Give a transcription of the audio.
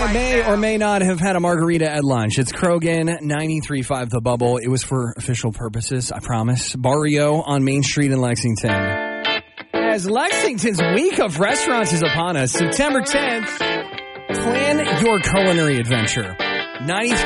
may or may not have had a margarita at lunch. It's Krogan, 93.5 The Bubble. It was for official purposes, I promise. Barrio on Main Street in Lexington. As Lexington's week of restaurants is upon us, September 10th, plan your culinary adventure. 93